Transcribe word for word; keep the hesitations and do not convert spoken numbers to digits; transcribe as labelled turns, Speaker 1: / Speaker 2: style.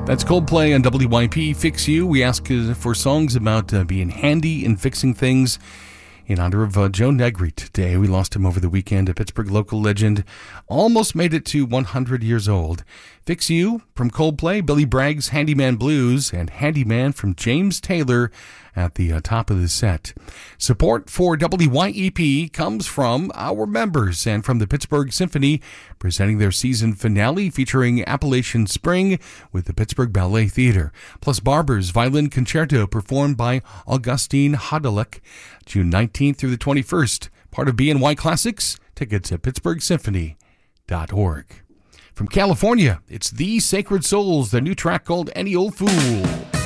Speaker 1: That's Coldplay on W Y P Fix You. We ask uh, for songs about uh, being handy and fixing things. In honor of uh, Joe Negri today. We lost him over the weekend. A Pittsburgh local legend. Almost made it to one hundred years old. Fix You from Coldplay, Billy Bragg's Handyman Blues, and Handyman from James Taylor at the uh, top of the set. Support for W Y E P comes from our members and from the Pittsburgh Symphony, presenting their season finale featuring Appalachian Spring with the Pittsburgh Ballet Theater, plus Barber's Violin Concerto performed by Augustine Hodelick, June nineteenth through the twenty-first. Part of B N Y Classics. Tickets at pittsburgh symphony dot org. From California, it's The Sacred Souls, their new track called Any Old Fool.